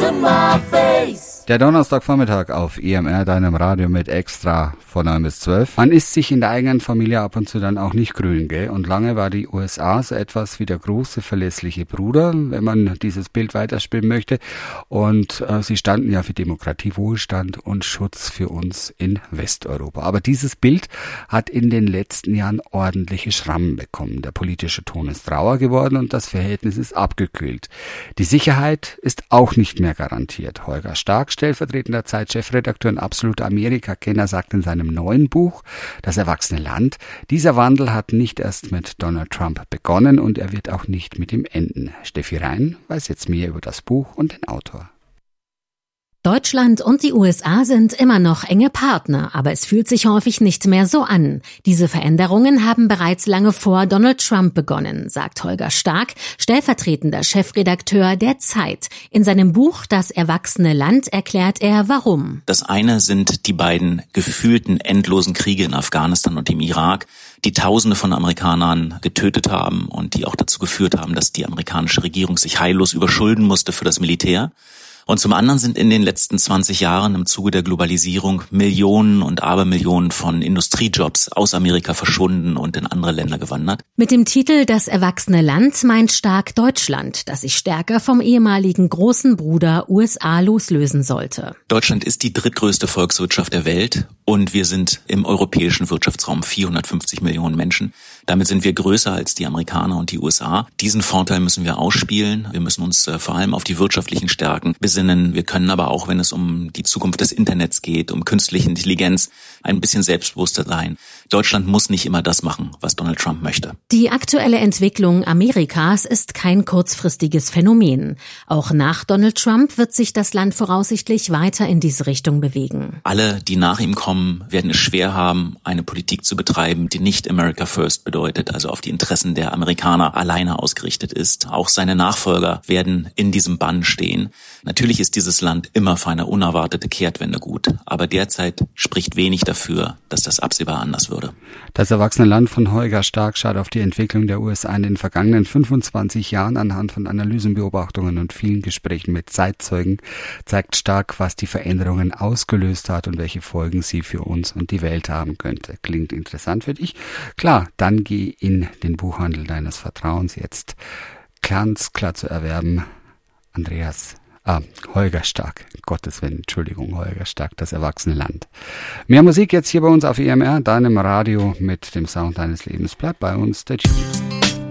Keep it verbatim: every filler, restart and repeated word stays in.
to my face. Der Donnerstagvormittag auf E M R, deinem Radio mit Extra von neun bis zwölf. Man ist sich in der eigenen Familie ab und zu dann auch nicht grün, gell? Und lange war die U S A so etwas wie der große, verlässliche Bruder, wenn man dieses Bild weiterspielen möchte. Und äh, sie standen ja für Demokratie, Wohlstand und Schutz für uns in Westeuropa. Aber dieses Bild hat in den letzten Jahren ordentliche Schrammen bekommen. Der politische Ton ist rauer geworden und das Verhältnis ist abgekühlt. Die Sicherheit ist auch nicht mehr garantiert. Holger Stark, stellvertretender Zeit-Chefredakteur und absoluter Amerika-Kenner, sagt in seinem neuen Buch Das erwachsene Land, dieser Wandel hat nicht erst mit Donald Trump begonnen und er wird auch nicht mit ihm enden. Steffi Rein weiß jetzt mehr über das Buch und den Autor. Deutschland und die U S A sind immer noch enge Partner, aber es fühlt sich häufig nicht mehr so an. Diese Veränderungen haben bereits lange vor Donald Trump begonnen, sagt Holger Stark, stellvertretender Chefredakteur der Zeit. In seinem Buch Das erwachsene Land erklärt er, warum. Das eine sind die beiden gefühlten endlosen Kriege in Afghanistan und im Irak, die Tausende von Amerikanern getötet haben und die auch dazu geführt haben, dass die amerikanische Regierung sich heillos überschulden musste für das Militär. Und zum anderen sind in den letzten zwanzig Jahren im Zuge der Globalisierung Millionen und Abermillionen von Industriejobs aus Amerika verschwunden und in andere Länder gewandert. Mit dem Titel Das erwachsene Land meint Stark Deutschland, das sich stärker vom ehemaligen großen Bruder U S A loslösen sollte. Deutschland ist die drittgrößte Volkswirtschaft der Welt und wir sind im europäischen Wirtschaftsraum vierhundertfünfzig Millionen Menschen. Damit sind wir größer als die Amerikaner und die U S A. Diesen Vorteil müssen wir ausspielen. Wir müssen uns äh, vor allem auf die wirtschaftlichen Stärken besinnen. Wir können aber auch, wenn es um die Zukunft des Internets geht, um künstliche Intelligenz, ein bisschen selbstbewusster sein. Deutschland muss nicht immer das machen, was Donald Trump möchte. Die aktuelle Entwicklung Amerikas ist kein kurzfristiges Phänomen. Auch nach Donald Trump wird sich das Land voraussichtlich weiter in diese Richtung bewegen. Alle, die nach ihm kommen, werden es schwer haben, eine Politik zu betreiben, die nicht America First bedeutet, also auf die Interessen der Amerikaner alleine ausgerichtet ist. Auch seine Nachfolger werden in diesem Bann stehen. Natürlich ist dieses Land immer für eine unerwartete Kehrtwende gut, aber derzeit spricht wenig dafür, dass das absehbar anders würde. Das erwachsene Land von Holger Stark schaut auf die Entwicklung der U S A in den vergangenen fünfundzwanzig Jahren anhand von Analysen, Beobachtungen und vielen Gesprächen mit Zeitzeugen, zeigt Stark, was die Veränderungen ausgelöst hat und welche Folgen sie für uns und die Welt haben könnte. Klingt interessant für dich? Klar, dann geh in den Buchhandel deines Vertrauens jetzt. Ganz klar zu erwerben, Andreas Ah, Holger Stark, Gottes Willen, Entschuldigung, Holger Stark, das erwachsene Land. Mehr Musik jetzt hier bei uns auf E M R, deinem Radio mit dem Sound deines Lebens. Bleib bei uns, der G.